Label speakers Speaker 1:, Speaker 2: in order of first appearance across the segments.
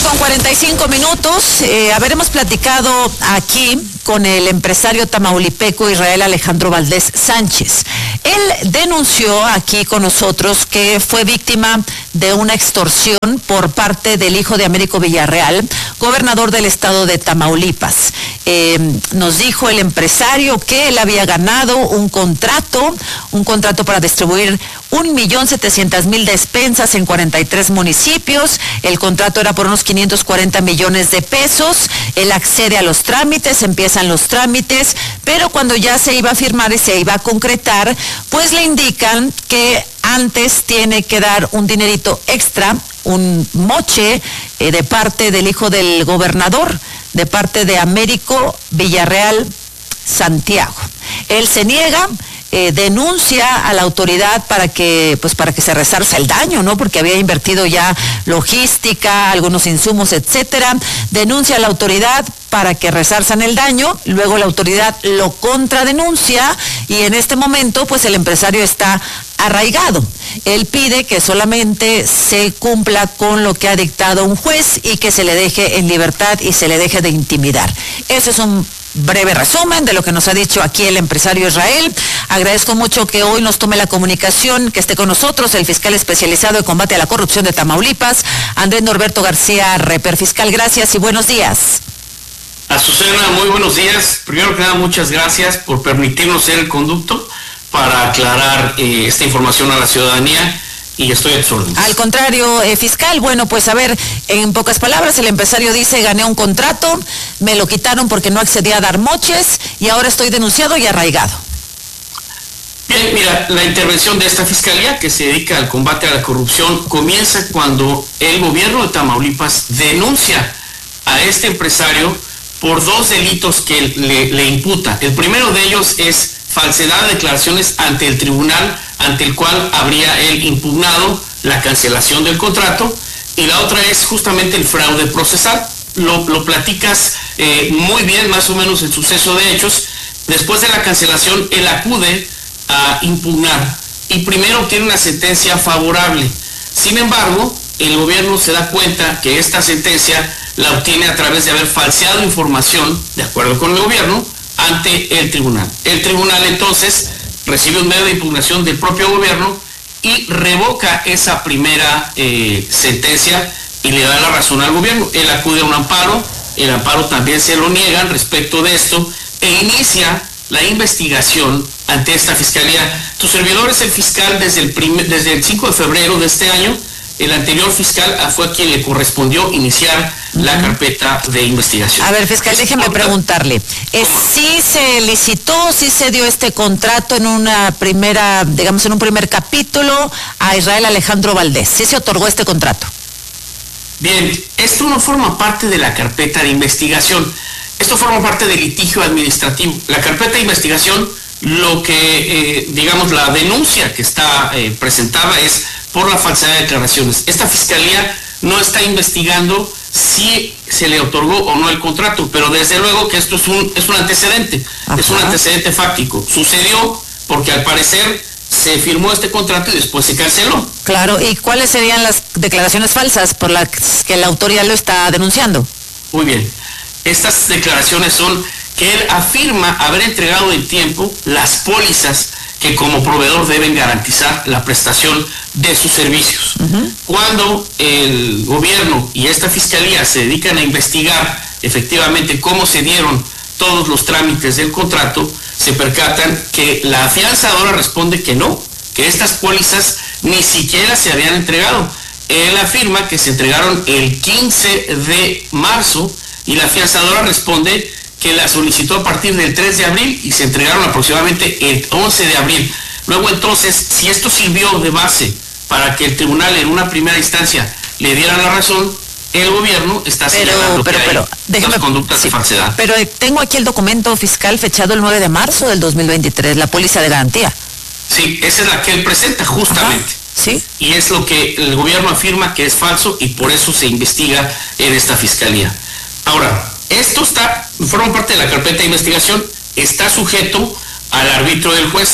Speaker 1: 8:45. Habremos platicado aquí con el empresario tamaulipeco Israel Alejandro Valdés Sánchez. Él denunció aquí con nosotros que fue víctima de una extorsión por parte del hijo de Américo Villarreal, gobernador del estado de Tamaulipas. Nos dijo el empresario que él había ganado un contrato para distribuir 1.700.000 despensas en 43 municipios. El contrato era por unos 540 millones de pesos. Él accede a los trámites, empiezan los trámites, pero cuando ya se iba a firmar y se iba a concretar, pues le indican que antes tiene que dar un dinerito extra, un moche de parte del hijo del gobernador, de parte de Américo Villarreal Santiago. Él se niega, denuncia a la autoridad para que se resarza el daño, ¿no? Porque había invertido ya logística, algunos insumos, etcétera. Denuncia a la autoridad para que resarzan el daño, luego la autoridad lo contradenuncia y en este momento pues el empresario está arraigado. Él pide que solamente se cumpla con lo que ha dictado un juez y que se le deje en libertad y se le deje de intimidar. Ese es un breve resumen de lo que nos ha dicho aquí el empresario Israel. Agradezco mucho que hoy nos tome la comunicación, que esté con nosotros el fiscal especializado en combate a la corrupción de Tamaulipas, Andrés Norberto García Reper. Fiscal, gracias y buenos días.
Speaker 2: Azucena, muy buenos días. Primero que nada, muchas gracias por permitirnos ser el conducto para aclarar esta información a la ciudadanía. Y estoy a tus órdenes. Al
Speaker 1: contrario, fiscal, bueno, pues a ver, en pocas palabras, el empresario dice, gané un contrato, me lo quitaron porque no accedía a dar moches y ahora estoy denunciado y arraigado.
Speaker 2: Bien, mira, la intervención de esta fiscalía que se dedica al combate a la corrupción comienza cuando el gobierno de Tamaulipas denuncia a este empresario por dos delitos que le imputa. El primero de ellos es falsedad de declaraciones ante el tribunal, ante el cual habría él impugnado la cancelación del contrato, y la otra es justamente el fraude procesal. Lo platicas muy bien, más o menos el suceso de hechos. Después de la cancelación, él acude a impugnar y primero obtiene una sentencia favorable. Sin embargo, el gobierno se da cuenta que esta sentencia la obtiene a través de haber falseado información, de acuerdo con el gobierno, ante el tribunal. El tribunal entonces recibe un medio de impugnación del propio gobierno y revoca esa primera sentencia y le da la razón al gobierno. Él acude a un amparo, el amparo también se lo niegan respecto de esto e inicia la investigación ante esta fiscalía. Tu servidor es el fiscal desde el 5 de febrero de este año. El anterior fiscal fue a quien le correspondió iniciar la carpeta de investigación.
Speaker 1: A ver, fiscal, déjeme preguntarle. ¿Sí se licitó, sí se dio este contrato en una primera, digamos, en un primer capítulo a Israel Alejandro Valdés? ¿Sí se otorgó este contrato?
Speaker 2: Bien, esto no forma parte de la carpeta de investigación. Esto forma parte del litigio administrativo. La carpeta de investigación, lo que, digamos, la denuncia que está presentada es por la falsedad de declaraciones. Esta fiscalía no está investigando si se le otorgó o no el contrato, pero desde luego que esto es un antecedente. Ajá. Es un antecedente fáctico. Sucedió porque al parecer se firmó este contrato y después se canceló.
Speaker 1: Claro, ¿y cuáles serían las declaraciones falsas por las que la autoridad lo está denunciando?
Speaker 2: Muy bien. Estas declaraciones son que él afirma haber entregado en tiempo las pólizas que como proveedor deben garantizar la prestación de sus servicios. Uh-huh. Cuando el gobierno y esta fiscalía se dedican a investigar efectivamente cómo se dieron todos los trámites del contrato, se percatan que la afianzadora responde que no, que estas pólizas ni siquiera se habían entregado. Él afirma que se entregaron el 15 de marzo y la afianzadora responde que la solicitó a partir del 3 de abril y se entregaron aproximadamente el 11 de abril. Luego entonces, si esto sirvió de base para que el tribunal en una primera instancia le diera la razón, el gobierno está señalando que hay las conductas de falsedad.
Speaker 1: Pero tengo aquí el documento fiscal fechado el 9 de marzo del 2023, la póliza de garantía.
Speaker 2: Sí, esa es la que él presenta justamente. Ajá.
Speaker 1: ¿Sí?
Speaker 2: Y es lo que el gobierno afirma que es falso y por eso se investiga en esta fiscalía. Ahora, esto forma parte de la carpeta de investigación, está sujeto al arbitrio del juez.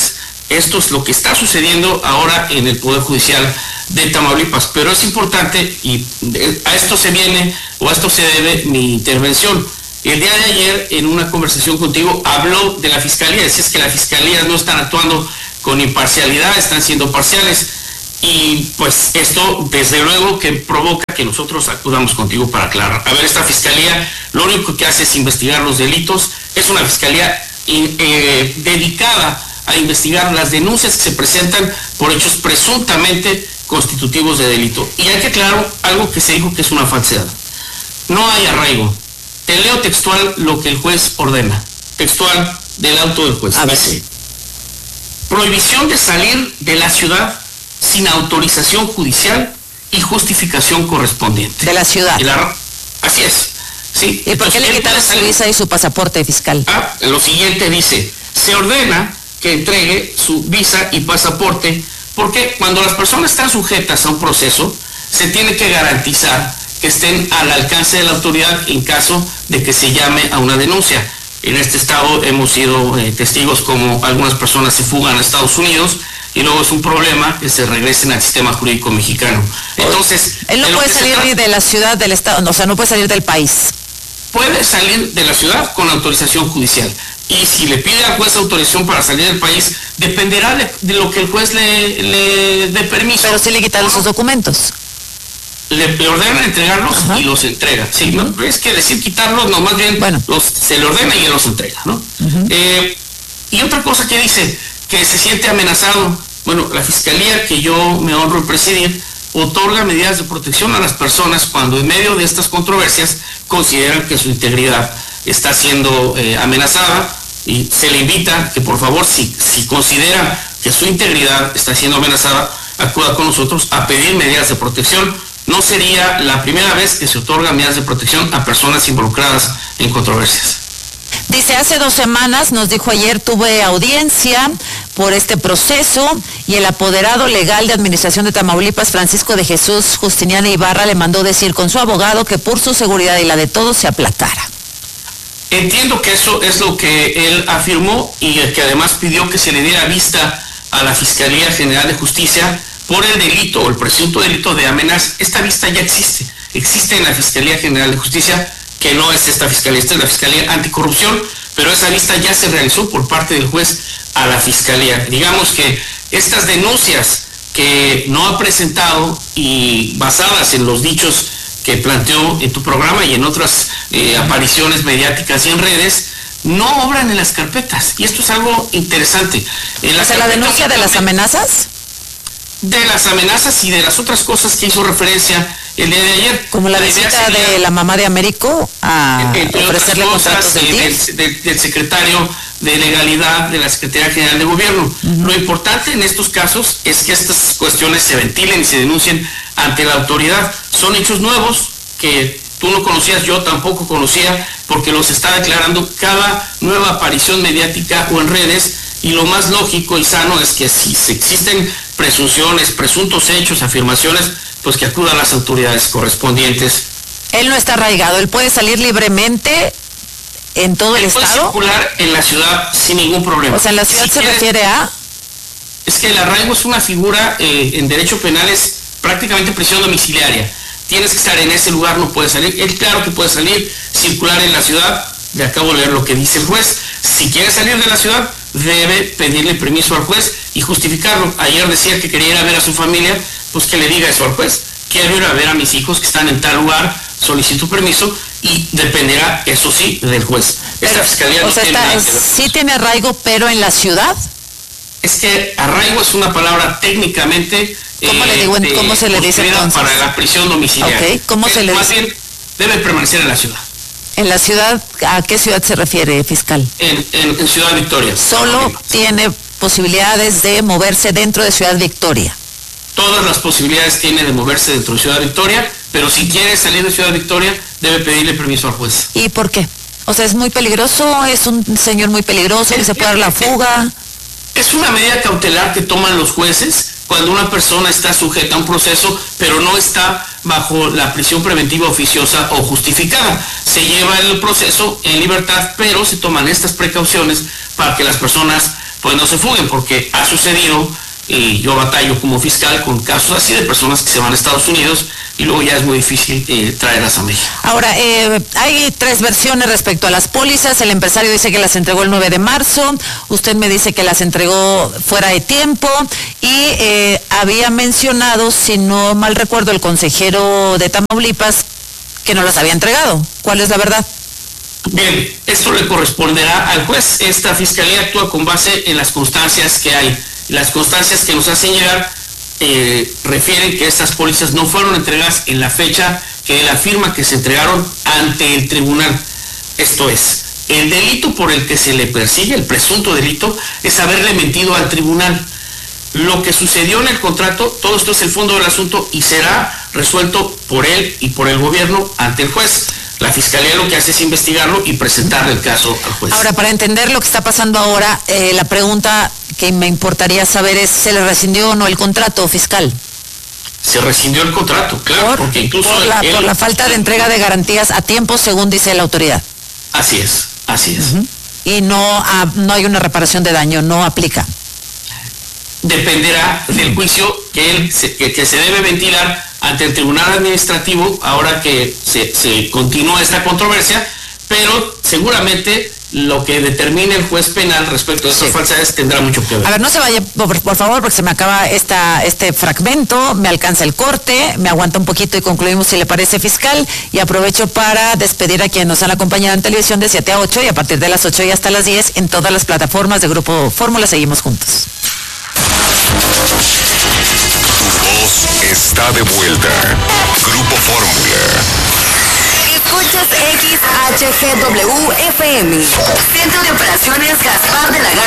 Speaker 2: Esto es lo que está sucediendo ahora en el Poder Judicial de Tamaulipas. Pero es importante, y a esto se debe mi intervención. El día de ayer, en una conversación contigo, habló de la Fiscalía. Decías que las Fiscalías no están actuando con imparcialidad, están siendo parciales. Y pues esto, desde luego, que provoca que nosotros acudamos contigo para aclarar. A ver, esta Fiscalía lo único que hace es investigar los delitos. Es una Fiscalía dedicada a investigar las denuncias que se presentan por hechos presuntamente constitutivos de delito. Y hay que aclarar algo que se dijo que es una falsedad. No hay arraigo. Te leo textual lo que el juez ordena. Textual del auto del juez. Dice: prohibición de salir de la ciudad sin autorización judicial y justificación correspondiente.
Speaker 1: De la ciudad.
Speaker 2: Así es. Sí.
Speaker 1: ¿Y por qué le quitaron su visa y su pasaporte, fiscal?
Speaker 2: Lo siguiente dice: se ordena que entregue su visa y pasaporte, porque cuando las personas están sujetas a un proceso, se tiene que garantizar que estén al alcance de la autoridad en caso de que se llame a una denuncia. En este estado hemos sido testigos como algunas personas se fugan a Estados Unidos y luego es un problema que se regresen al sistema jurídico mexicano. Entonces,
Speaker 1: él no puede salir de la ciudad, del estado, o sea, no puede salir del país.
Speaker 2: Puede salir de la ciudad con autorización judicial. Y si le pide al juez autorización para salir del país, dependerá de lo que el juez le dé permiso.
Speaker 1: Pero si le quitaron sus documentos.
Speaker 2: Le ordena entregarlos. Ajá. Y los entrega. Sí, ¿no? Es que decir quitarlos, no, más bien se le ordena y él los entrega, ¿no? Y otra cosa que dice, que se siente amenazado. Bueno, la Fiscalía, que yo me honro en presidir, otorga medidas de protección a las personas cuando en medio de estas controversias consideran que su integridad está siendo amenazada, y se le invita que por favor, si considera que su integridad está siendo amenazada, acuda con nosotros a pedir medidas de protección. No sería la primera vez que se otorgan medidas de protección a personas involucradas en controversias.
Speaker 1: Dice, hace 2 semanas, nos dijo ayer, tuve audiencia por este proceso y el apoderado legal de Administración de Tamaulipas, Francisco de Jesús Justiniano Ibarra, le mandó decir con su abogado que por su seguridad y la de todos se aplacara.
Speaker 2: Entiendo que eso es lo que él afirmó y que además pidió que se le diera vista a la Fiscalía General de Justicia por el delito o el presunto delito de amenaza. Esta vista ya existe en la Fiscalía General de Justicia, que no es esta Fiscalía, esta es la Fiscalía Anticorrupción, pero esa vista ya se realizó por parte del juez a la Fiscalía. Digamos que estas denuncias que no ha presentado y basadas en los dichos que planteó en tu programa y en otras apariciones mediáticas y en redes, no obran en las carpetas. Y esto es algo interesante.
Speaker 1: ¿La denuncia de las amenazas?
Speaker 2: De las amenazas y de las otras cosas que hizo referencia el día de ayer.
Speaker 1: Como la visita de la mamá de Américo a ofrecerle contratos
Speaker 2: del secretario de Legalidad de la Secretaría General de Gobierno. Lo importante en estos casos es que estas cuestiones se ventilen y se denuncien ante la autoridad. Son hechos nuevos que tú no conocías, yo tampoco conocía, porque los está declarando cada nueva aparición mediática o en redes, y lo más lógico y sano es que si existen presunciones, presuntos hechos, afirmaciones, pues que acudan a las autoridades correspondientes.
Speaker 1: Él no está arraigado, él puede salir libremente en todo el estado.
Speaker 2: Puede circular en la ciudad sin ningún problema.
Speaker 1: O sea, en la ciudad se refiere a...
Speaker 2: Es que el arraigo es una figura en derecho penal, es prácticamente prisión domiciliaria. Tienes que estar en ese lugar, no puedes salir. Él claro que puede salir, circular en la ciudad. Le acabo de leer lo que dice el juez. Si quiere salir de la ciudad, debe pedirle permiso al juez y justificarlo. Ayer decía que quería ir a ver a su familia, pues que le diga eso al juez. Quiero ir a ver a mis hijos que están en tal lugar, solicito permiso, y dependerá, eso sí, del juez.
Speaker 1: Esta fiscalía no tiene nada que ver. Sí tiene arraigo, pero en la ciudad.
Speaker 2: Es que arraigo es una palabra técnicamente...
Speaker 1: ¿Cómo se le dice entonces?
Speaker 2: Para la prisión domiciliaria.
Speaker 1: Okay. ¿Cómo se le dice?
Speaker 2: Más bien, debe permanecer en la ciudad.
Speaker 1: ¿En la ciudad? ¿A qué ciudad se refiere, fiscal?
Speaker 2: En Ciudad Victoria.
Speaker 1: Solo tiene posibilidades de moverse dentro de Ciudad Victoria.
Speaker 2: Todas las posibilidades tiene de moverse dentro de Ciudad Victoria, pero si quiere salir de Ciudad Victoria, debe pedirle permiso al juez.
Speaker 1: ¿Y por qué? O sea, ¿es muy peligroso? ¿Es un señor muy peligroso que se puede dar la fuga?
Speaker 2: Es una medida cautelar que toman los jueces cuando una persona está sujeta a un proceso, pero no está bajo la prisión preventiva oficiosa o justificada. Se lleva el proceso en libertad, pero se toman estas precauciones para que las personas pues no se fuguen, porque ha sucedido, y yo batallo como fiscal con casos así de personas que se van a Estados Unidos y luego ya es muy difícil traerlas a México.
Speaker 1: Ahora, hay 3 versiones respecto a las pólizas. El empresario dice que las entregó el 9 de marzo, usted me dice que las entregó fuera de tiempo y había mencionado, si no mal recuerdo, el consejero de Tamaulipas que no las había entregado. ¿Cuál es la verdad?
Speaker 2: Bien, esto le corresponderá al juez. Esta fiscalía actúa con base en las constancias que hay. Las constancias que nos hacen llegar refieren que estas pólizas no fueron entregadas en la fecha que él afirma que se entregaron ante el tribunal. Esto es, el delito por el que se le persigue, el presunto delito, es haberle mentido al tribunal. Lo que sucedió en el contrato, todo esto es el fondo del asunto y será resuelto por él y por el gobierno ante el juez. La fiscalía lo que hace es investigarlo y presentarle el caso al juez.
Speaker 1: Ahora, para entender lo que está pasando ahora, la pregunta que me importaría saber es, ¿se le rescindió o no el contrato fiscal?
Speaker 2: Se rescindió el contrato, claro, porque incluso...
Speaker 1: Por la falta de entrega de garantías a tiempo, según dice la autoridad.
Speaker 2: Así es, así es.
Speaker 1: Y no hay una reparación de daño, no aplica.
Speaker 2: Dependerá del juicio que se debe ventilar ante el Tribunal Administrativo ahora que se continúa esta controversia, pero seguramente lo que determine el juez penal respecto a esas falsedades tendrá mucho que ver.
Speaker 1: A ver, no se vaya, por favor, porque se me acaba este fragmento, me alcanza el corte, me aguanta un poquito y concluimos si le parece, fiscal, y aprovecho para despedir a quienes nos han acompañado en televisión de 7 a 8 y a partir de las 8 y hasta las 10 en todas las plataformas de Grupo Fórmula. Seguimos juntos.
Speaker 3: Tu voz está de vuelta. Grupo Fórmula.
Speaker 4: Escuchas XHGW FM. Centro de Operaciones Gaspar de la Garza.